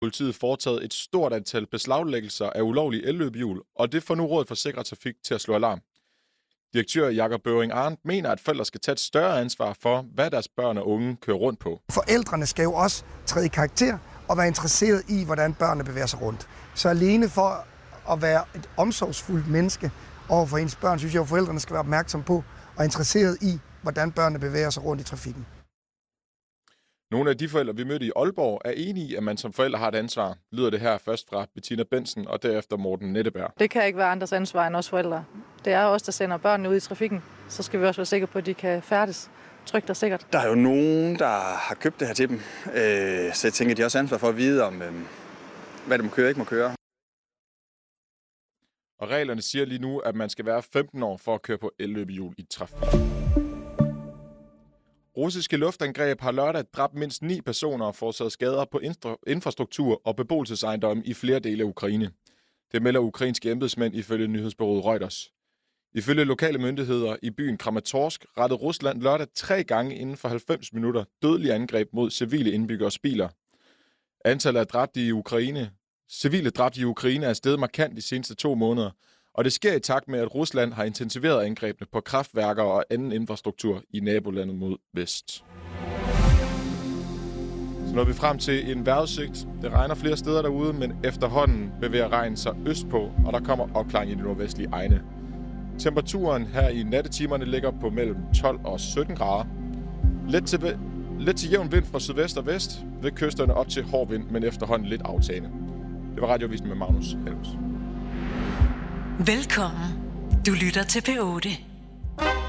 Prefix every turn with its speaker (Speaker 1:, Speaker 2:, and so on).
Speaker 1: Politiet foretaget et stort antal beslaglæggelser af ulovlige elløbehjul, og det får nu Rådet for Sikker Trafik til at slå alarm. Direktør Jakob Bøving Arndt mener, at forældre skal tage et større ansvar for, hvad deres børn og unge kører rundt på.
Speaker 2: Forældrene skal jo også træde i karakter og være interesseret i, hvordan børnene bevæger sig rundt. Så alene for at være et omsorgsfuldt menneske overfor ens børn, synes jeg, at forældrene skal være opmærksom på og interesseret i, hvordan børnene bevæger sig rundt i trafikken.
Speaker 1: Nogle af de forældre, vi mødte i Aalborg, er enige i, at man som forældre har et ansvar. Lyder det her først fra Bettina Bensen og derefter Morten Netteberg.
Speaker 3: Det kan ikke være andres ansvar end os forældre. Det er os, der sender børnene ud i trafikken. Så skal vi også være sikre på, at de kan færdes trygt og sikkert.
Speaker 4: Der er jo nogen, der har købt det her til dem. Så jeg tænker, at de også har ansvar for at vide, om hvad de må køre og ikke må køre.
Speaker 1: Og reglerne siger lige nu, at man skal være 15 år for at køre på elløbehjul i trafik. Russiske luftangreb har lørdag dræbt mindst 9 personer og forårsaget skader på infrastruktur og beboelsesejendomme i flere dele af Ukraine. Det melder ukrainske embedsmænd ifølge nyhedsbureauet Reuters. Ifølge lokale myndigheder i byen Kramatorsk rettede Rusland lørdag 3 gange inden for 90 minutter dødelige angreb mod civile indbyggeres biler. Antallet af civile dræbte i Ukraine er steget markant de seneste 2 måneder, og det sker i takt med, at Rusland har intensiveret angrebene på kraftværker og anden infrastruktur i nabolandet mod vest. Så når vi frem til en vejrudsigt. Det regner flere steder derude, men efterhånden bevæger regnen sig østpå, og der kommer opklaring i de nordvestlige egne. Temperaturen her i nattetimerne ligger på mellem 12 og 17 grader. Lidt til jævn vind fra sydvest og vest, ved kysterne op til hård vind, men efterhånden lidt aftagende. Det var Radioavisen med Magnus Helms.
Speaker 5: Velkommen. Du lytter til P8.